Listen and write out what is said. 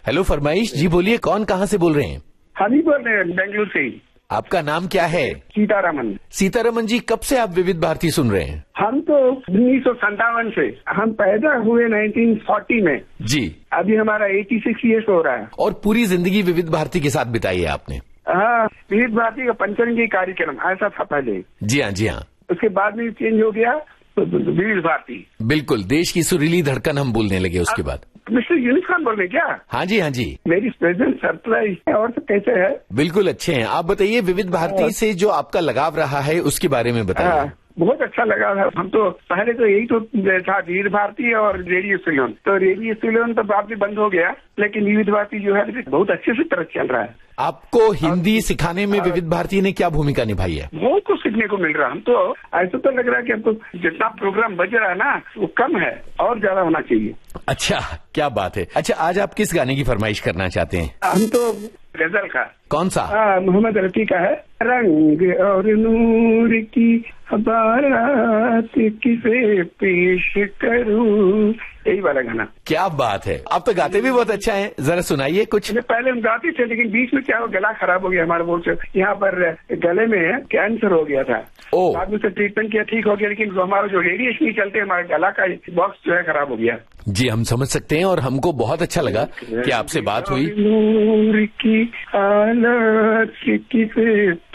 Hello फरमाइश जी, बोलिए कौन कहाँ से बोल रहे हैं? हम ही बोल रहे हैं बेंगलुरु से ही। आपका नाम क्या है? सीतारमन। सीतारमन जी, कब से आप विविध भारती सुन रहे हैं? हम तो 1957 से, हम पैदा हुए 1940 में जी। अभी हमारा 86 ईयर्स हो रहा है। और पूरी जिंदगी विविध भारती के साथ बिताई है आपने? हाँ, विविध भारती का पंचरंगी कार्यक्रम ऐसा था पहले। जी हाँ, जी हाँ। उसके बाद में चेंज हो गया तो विविध भारती। बिल्कुल, देश की सुरीली धड़कन हम बोलने लगे उसके बाद। मिस्टर यूनिस खान बोल रहे क्या? हाँ जी, हाँ जी। मेरी प्रेजेंट सरप्राइज है। और सब कैसे है? बिल्कुल अच्छे हैं। आप बताइए, विविध भारती से जो आपका लगाव रहा है उसके बारे में बताइए। बहुत अच्छा लगा था। हम तो पहले तो यही तो था, विविध भारती और रेडियो सिलोन। तो रेडियो सिलोन तो बाद में बंद हो गया, लेकिन विविध भारती जो है बहुत अच्छे से तरह चल रहा है। आपको हिंदी सिखाने में विविध भारती ने क्या भूमिका निभाई है? बहुत कुछ सीखने को मिल रहा है। हम तो ऐसा तो लग रहा है कि हमको जितना प्रोग्राम बज रहा है ना वो कम है और ज्यादा होना चाहिए। अच्छा, क्या बात है। अच्छा, आज आप किस गाने की फरमाइश करना चाहते हैं? हम तो गजल का। कौन सा? मोहम्मद रफी का है। रंग और नूर की बारात किसे पेश करूं, यही वाला गाना। क्या बात है, आप तो गाते भी बहुत अच्छा है। जरा सुनाइए कुछ। पहले हम गाते थे, लेकिन बीच में क्या गला खराब हो गया हमारा। वो यहाँ पर गले में कैंसर हो गया था। बाद में ट्रीटमेंट किया, ठीक हो गया, लेकिन हमारा जो रेडिएशन चलते हमारे गला का बॉक्स जो है खराब हो गया। जी, हम समझ सकते हैं और हमको बहुत अच्छा लगा कि आपसे बात हुई। नूर की हालत किसे